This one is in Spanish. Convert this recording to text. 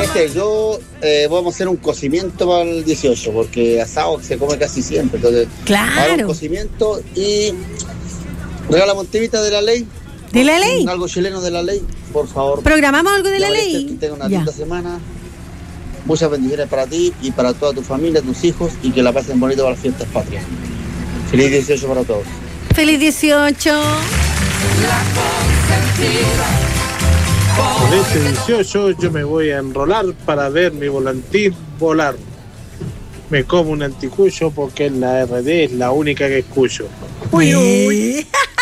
yo vamos a hacer un cocimiento para el 18, porque asado se come casi siempre. Entonces, Claro. un cocimiento y regala Montevita de la ley. ¿De la ley? Algo chileno de la ley, por favor. ¿Programamos algo de la Ya, María ley? Esther, que tenga una Ya. linda semana. Muchas bendiciones para ti y para toda tu familia, tus hijos, y que la pasen bonito para las fiestas patrias. Feliz 18 para todos. Feliz 18. Con este 18 yo me voy a enrolar para ver mi volantín volar. Me como un anticuyo porque en la RD es la única que escucho. Uy, uy.